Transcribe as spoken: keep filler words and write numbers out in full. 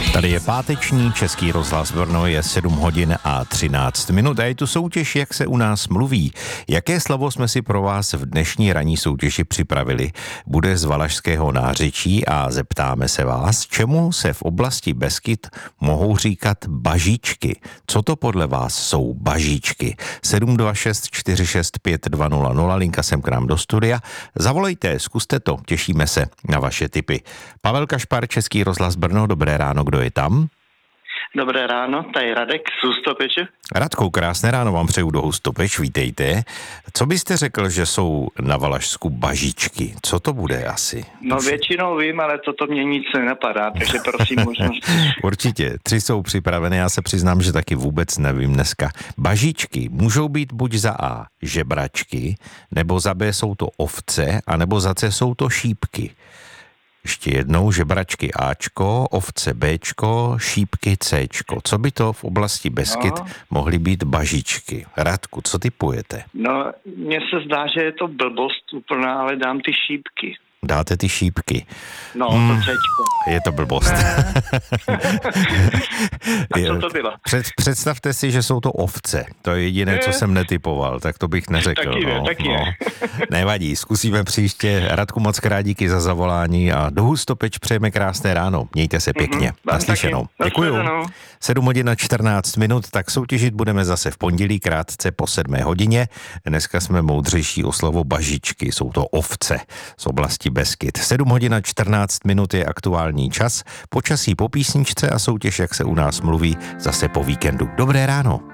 Tady je páteční Český rozhlas Brno, je sedm hodin a třináct minut a je tu soutěž, jak se u nás mluví. Jaké slovo jsme si pro vás v dnešní ranní soutěži připravili? Bude z valašského nářečí a zeptáme se vás, čemu se v oblasti Beskyd mohou říkat bažičky. Co to podle vás jsou bažičky? sedm dva šest čtyři šest pět dva nula nula, linka sem k nám do studia. Zavolejte, zkuste to, těšíme se na vaše tipy. Pavel Kašpar, Český rozhlas Brno, dobré ráno, kdo je tam? Dobré ráno, tady Radek z Hustopeče. Radku, krásné ráno vám přeju do Hustopeč, vítejte. Co byste řekl, že jsou na Valašsku bažičky? Co to bude asi? No většinou vím, ale toto mě nic nenapadá, takže prosím možnost. Určitě, tři jsou připravené, já se přiznám, že taky vůbec nevím dneska. Bažičky můžou být buď za A žebračky, nebo za B jsou to ovce, anebo za C jsou to šípky. Ještě jednou, žebračky Ačko, ovce Bčko, šípky Cčko. Co by to v oblasti Beskyd no. mohly být bažičky? Radku, co typujete? No, mně se zdá, že je to blbost úplná, ale dám ty šípky. Dáte ty šípky. No, hmm, to Cčko. Je to blbost. A co to bylo? Před, představte si, že jsou to ovce. To je jediné, co jsem netypoval, tak to bych neřekl. Taky no, je, taky no. je. Nevadí, zkusíme příště. Radku, moc krát díky za zavolání a do Hustopeč přejeme krásné ráno. Mějte se pěkně. Mm-hmm, Naslyšenou. Děkuju. sedm hodin a čtrnáct minut, tak soutěžit budeme zase v pondělí krátce po sedmé hodině. Dneska jsme moudřejší o slovo bažičky. Jsou to ovce z oblasti Beskyd. sedm hodin a čtrnáct minut je aktuální čas. Počasí po písničce a soutěž, jak se u nás mluví, zase po víkendu. Dobré ráno.